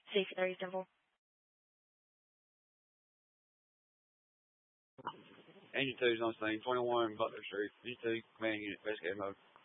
Safety 30 Temple. Engine 2 is on scene, 21 Butler Street. G2, command unit, investigative mode.